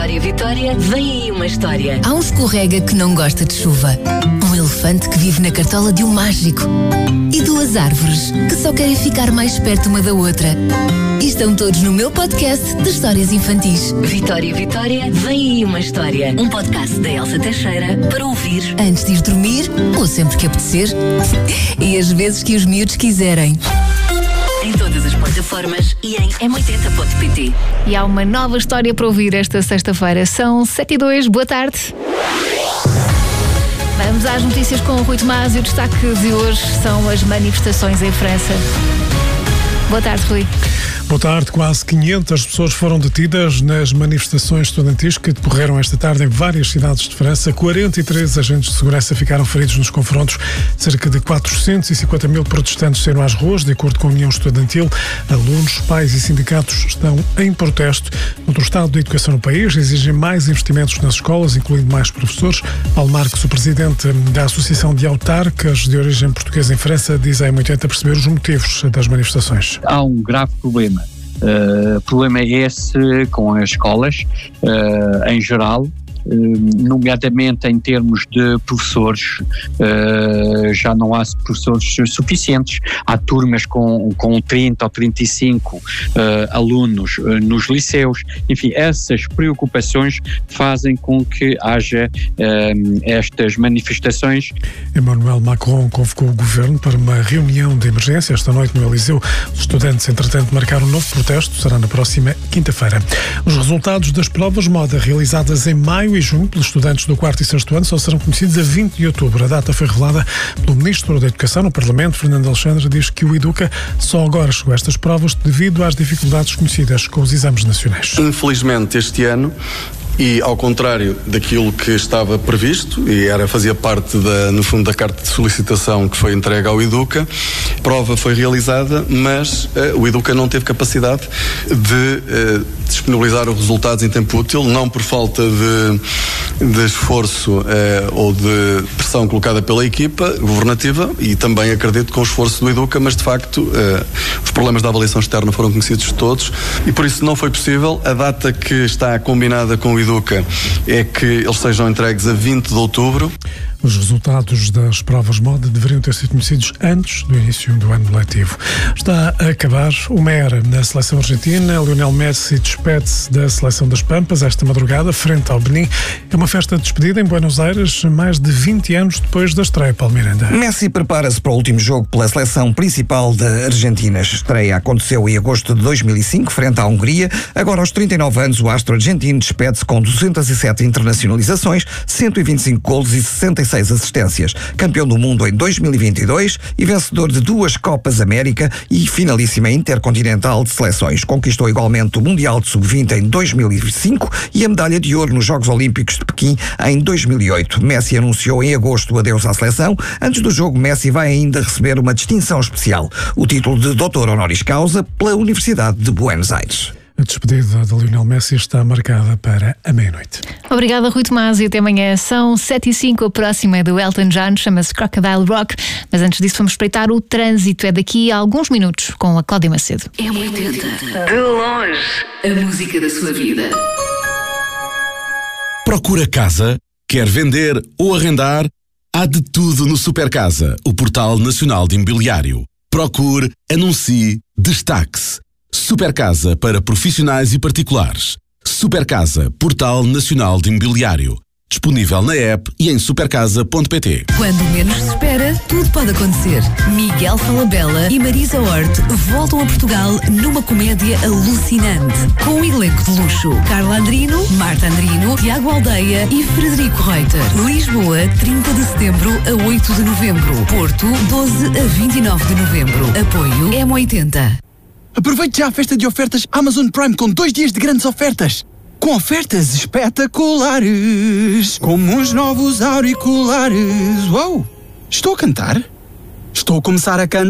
Vitória, Vitória, vem aí uma história. Há um escorrega que não gosta de chuva. Um elefante que vive na cartola de um mágico. E duas árvores que só querem ficar mais perto uma da outra. E estão todos no meu podcast de histórias infantis. Vitória, Vitória, vem aí uma história. Um podcast da Elsa Teixeira para ouvir antes de ir dormir ou sempre que apetecer. E às vezes que os miúdos quiserem. Em todas as plataformas e em m80.pt. E há uma nova história para ouvir esta sexta-feira. São 7h02, boa tarde. Vamos às notícias com o Rui Tomás e o destaque de hoje são as manifestações em França. Boa tarde, Rui. Boa tarde. Quase 500 pessoas foram detidas nas manifestações estudantis que decorreram esta tarde em várias cidades de França. 43 agentes de segurança ficaram feridos nos confrontos. Cerca de 450 mil protestantes saíram às ruas, de acordo com a União Estudantil. Alunos, pais e sindicatos estão em protesto contra o estado da educação no país. Exigem mais investimentos nas escolas, incluindo mais professores. Paulo Marques, o presidente da Associação de Autarcas de Origem Portuguesa em França, diz à M80 perceber os motivos das manifestações. Há um grave problema. O problema é esse com as escolas, em geral, nomeadamente em termos de professores. Já não há professores suficientes, há turmas com 30 ou 35 alunos nos liceus. Enfim, essas preocupações fazem com que haja estas manifestações. Emmanuel Macron convocou o governo para uma reunião de emergência esta noite no Eliseu. Os estudantes, entretanto, marcaram um novo protesto, será na próxima quinta-feira. Os resultados das provas moda realizadas em maio e junho pelos estudantes do 4º e 6º ano só serão conhecidos a 20 de outubro. A data foi revelada pelo Ministro da Educação no Parlamento. Fernando Alexandre diz que o Educa só agora chegou a estas provas devido às dificuldades conhecidas com os exames nacionais. Infelizmente, este ano, e ao contrário daquilo que estava previsto, e fazia parte no fundo da carta de solicitação que foi entregue ao Educa, a prova foi realizada, mas o Educa não teve capacidade de disponibilizar os resultados em tempo útil, não por falta de esforço ou de pressão colocada pela equipa governativa, e também acredito com o esforço do Educa, mas de facto os problemas da avaliação externa foram conhecidos de todos e por isso não foi possível. A data que está combinada com o Educa é que eles sejam entregues a 20 de outubro. Os resultados das provas moda deveriam ter sido conhecidos antes do início do ano letivo. Está a acabar uma era na seleção argentina. Lionel Messi despede-se da seleção das Pampas esta madrugada, frente ao Benin. É uma festa de despedida em Buenos Aires, mais de 20 anos depois da estreia, Paulo Miranda. Messi prepara-se para o último jogo pela seleção principal da Argentina. A estreia aconteceu em agosto de 2005, frente à Hungria. Agora, aos 39 anos, o astro argentino despede-se com 207 internacionalizações, 125 golos e 66 assistências. Campeão do mundo em 2022 e vencedor de 2 Copas América e finalíssima intercontinental de seleções. Conquistou igualmente o Mundial de Sub-20 em 2005 e a medalha de ouro nos Jogos Olímpicos de Pequim em 2008. Messi anunciou em agosto o adeus à seleção. Antes do jogo, Messi vai ainda receber uma distinção especial, o título de Doutor Honoris Causa pela Universidade de Buenos Aires. A despedida de Lionel Messi está marcada para a meia-noite. Obrigada, Rui Tomás, e até amanhã. São 7h05, a próxima é do Elton John, chama-se Crocodile Rock. Mas antes disso vamos espreitar o trânsito. É daqui a alguns minutos com a Cláudia Macedo. M80, de longe, a música da sua vida. Procura casa? Quer vender ou arrendar? Há de tudo no Supercasa, o portal nacional de imobiliário. Procure, anuncie, destaque-se. Supercasa para profissionais e particulares. Supercasa, portal nacional de imobiliário. Disponível na app e em supercasa.pt. Quando menos se espera, tudo pode acontecer. Miguel Falabella e Marisa Hort voltam a Portugal numa comédia alucinante. Com um elenco de luxo. Carla Andrino, Marta Andrino, Tiago Aldeia e Frederico Reuter. Lisboa, 30 de setembro a 8 de novembro. Porto, 12 a 29 de novembro. Apoio M80. Aproveite já a festa de ofertas Amazon Prime com 2 dias de grandes ofertas. Com ofertas espetaculares, como os novos auriculares. Uou! Estou a cantar? Estou a começar a cantar.